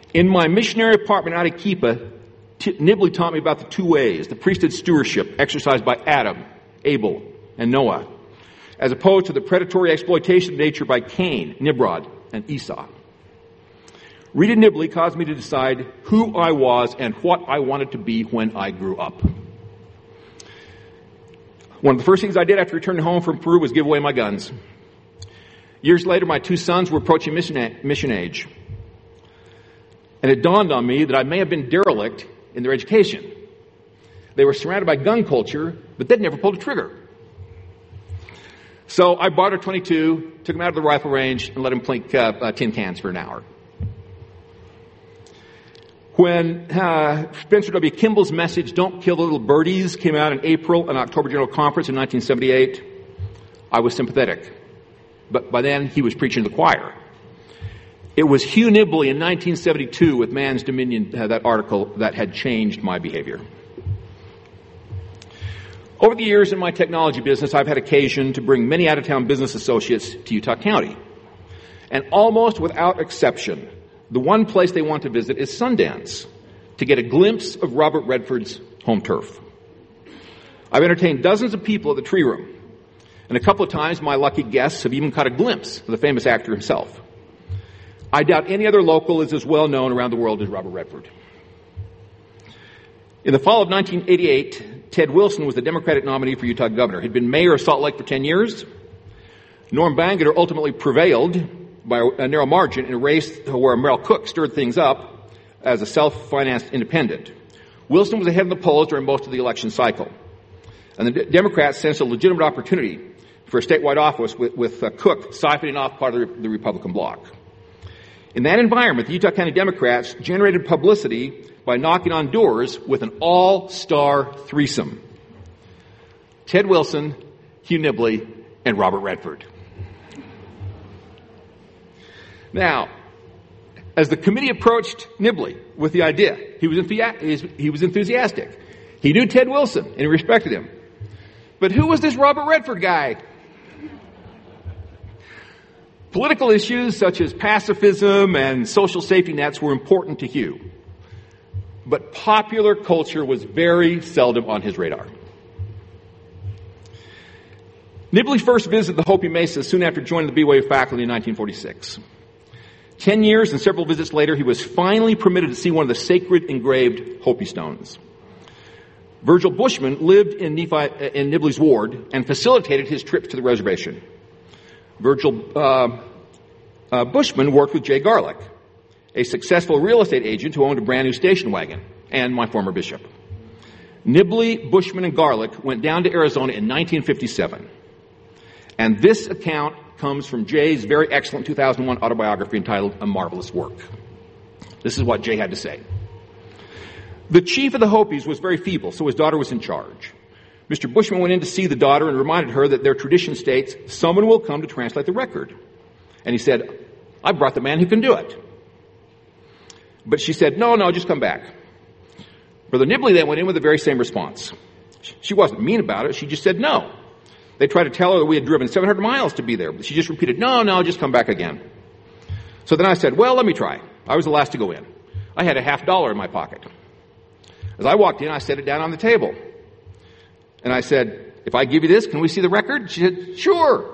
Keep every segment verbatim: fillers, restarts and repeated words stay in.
In my missionary apartment in Arequipa, T- Nibley taught me about the two ways, the priesthood stewardship exercised by Adam, Abel, and Noah, as opposed to the predatory exploitation of nature by Cain, Nimrod, and Esau. Reading Nibley caused me to decide who I was and what I wanted to be when I grew up. One of the first things I did after returning home from Peru was give away my guns. Years later, my two sons were approaching mission, mission age. And it dawned on me that I may have been derelict in their education. They were surrounded by gun culture, but they'd never pulled a trigger. So I bought a twenty-two, took them out of the rifle range, and let them plink uh, uh, tin cans for an hour. When uh, Spencer W. Kimball's message, "Don't Kill the Little Birdies," came out in April, an October General Conference in nineteen seventy-eight, I was sympathetic. But by then, he was preaching to the choir. It was Hugh Nibley in nineteen seventy-two with Man's Dominion, uh, that article, that had changed my behavior. Over the years in my technology business, I've had occasion to bring many out-of-town business associates to Utah County. And almost without exception, the one place they want to visit is Sundance to get a glimpse of Robert Redford's home turf. I've entertained dozens of people at the Tree Room, and a couple of times my lucky guests have even caught a glimpse of the famous actor himself. I doubt any other local is as well known around the world as Robert Redford. In the fall of nineteen eighty-eight, Ted Wilson was the Democratic nominee for Utah governor. He'd been mayor of Salt Lake for ten years. Norm Bangerter ultimately prevailed by a narrow margin in a race where Merrill Cook stirred things up as a self-financed independent. Wilson was ahead of the polls during most of the election cycle. And the Democrats sensed a legitimate opportunity for a statewide office with, with uh, Cook siphoning off part of the, the Republican bloc. In that environment, the Utah County Democrats generated publicity by knocking on doors with an all-star threesome. Ted Wilson, Hugh Nibley, and Robert Redford. Now, as the committee approached Nibley with the idea, he was, enthusi- he was enthusiastic. He knew Ted Wilson and he respected him. But who was this Robert Redford guy? Political issues such as pacifism and social safety nets were important to Hugh. But popular culture was very seldom on his radar. Nibley first visited the Hopi Mesas soon after joining the B Y U faculty in nineteen forty-six. Ten years and several visits later, he was finally permitted to see one of the sacred engraved Hopi stones. Virgil Bushman lived in, Nephi, in Nibley's ward and facilitated his trips to the reservation. Virgil uh, uh, Bushman worked with Jay Garlick, a successful real estate agent who owned a brand new station wagon, and my former bishop. Nibley, Bushman, and Garlick went down to Arizona in nineteen fifty-seven. And this account comes from Jay's very excellent two thousand one autobiography entitled A Marvelous Work. This is what Jay had to say. The chief of the Hopis was very feeble, so his daughter was in charge. Mister Bushman went in to see the daughter and reminded her that their tradition states, someone will come to translate the record. And he said, I brought the man who can do it. But she said, no, no, just come back. Brother Nibley then went in with the very same response. She wasn't mean about it. She just said no. They tried to tell her that we had driven seven hundred miles to be there, but she just repeated, no, no, just come back again. So then I said, well, let me try. I was the last to go in. I had a half dollar in my pocket. As I walked in, I set it down on the table. And I said, if I give you this, can we see the record? She said, sure.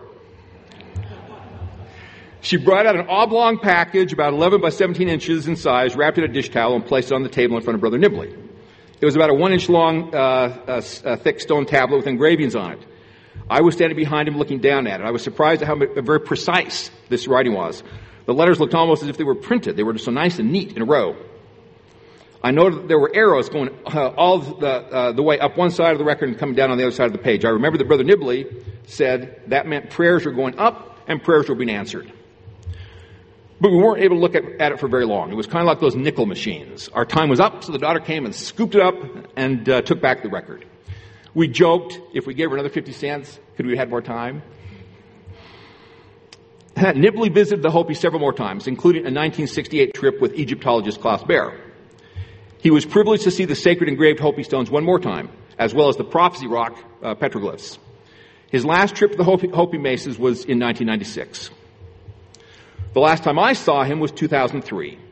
She brought out an oblong package about eleven by seventeen inches in size, wrapped it in a dish towel, and placed it on the table in front of Brother Nibley. It was about a one-inch long, uh, uh, uh, thick stone tablet with engravings on it. I was standing behind him looking down at it. I was surprised at how very precise this writing was. The letters looked almost as if they were printed. They were just so nice and neat in a row. I noted that there were arrows going uh, all the, uh, the way up one side of the record and coming down on the other side of the page. I remember that Brother Nibley said that meant prayers were going up and prayers were being answered. But we weren't able to look at, at it for very long. It was kind of like those nickel machines. Our time was up, so the daughter came and scooped it up and uh, took back the record. We joked, if we gave her another fifty cents, could we have had more time? Nibley visited the Hopi several more times, including a nineteen sixty-eight trip with Egyptologist Klaus Baer. He was privileged to see the sacred engraved Hopi stones one more time, as well as the Prophecy Rock uh, petroglyphs. His last trip to the Hopi, Hopi Mesas was in nineteen ninety-six. The last time I saw him was two thousand three.